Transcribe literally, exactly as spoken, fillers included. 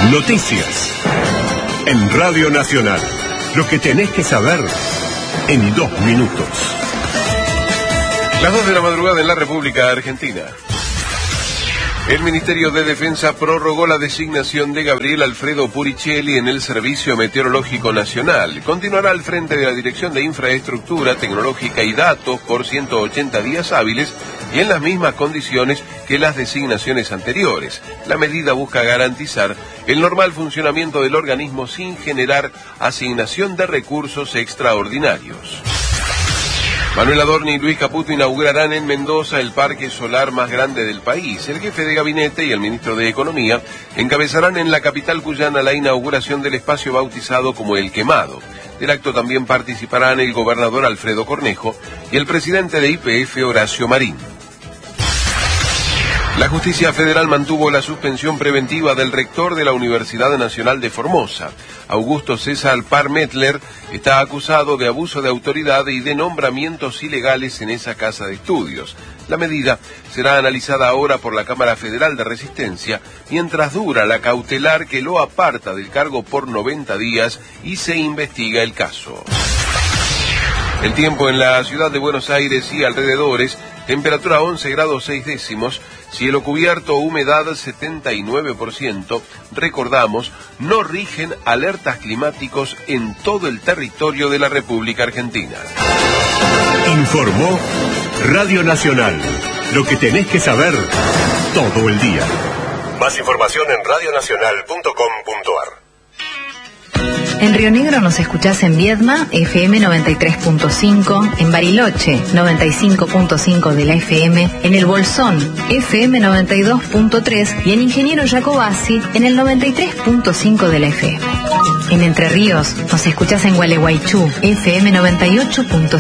Noticias en Radio Nacional. Lo que tenés que saber en dos minutos. Las dos de la madrugada en la República Argentina. El Ministerio de Defensa prorrogó la designación de Gabriel Alfredo Puricelli en el Servicio Meteorológico Nacional. Continuará al frente de la Dirección de Infraestructura Tecnológica y Datos por ciento ochenta días hábiles y en las mismas condiciones que las designaciones anteriores. La medida busca garantizar el normal funcionamiento del organismo sin generar asignación de recursos extraordinarios. Manuel Adorni y Luis Caputo inaugurarán en Mendoza el parque solar más grande del país. El jefe de gabinete y el ministro de Economía encabezarán en la capital cuyana la inauguración del espacio bautizado como El Quemado. Del acto también participarán el gobernador Alfredo Cornejo y el presidente de Y P F, Horacio Marín. La Justicia Federal mantuvo la suspensión preventiva del rector de la Universidad Nacional de Formosa. Augusto César Parmetler está acusado de abuso de autoridad y de nombramientos ilegales en esa casa de estudios. La medida será analizada ahora por la Cámara Federal de Resistencia, mientras dura la cautelar que lo aparta del cargo por noventa días y se investiga el caso. El tiempo en la ciudad de Buenos Aires y alrededores: temperatura once grados seis décimos, cielo cubierto, humedad setenta y nueve por ciento. Recordamos, no rigen alertas climáticos en todo el territorio de la República Argentina. Informó Radio Nacional. Lo que tenés que saber todo el día. Más información en radio nacional punto com punto ar. En Río Negro nos escuchás en Viedma, F M noventa y tres punto cinco, en Bariloche, noventa y cinco punto cinco de la F M, en El Bolsón, F M noventa y dos punto tres y en Ingeniero Jacobasi, en el noventa y tres punto cinco de la F M. En Entre Ríos nos escuchás en Gualeguaychú, F M noventa y ocho punto cinco.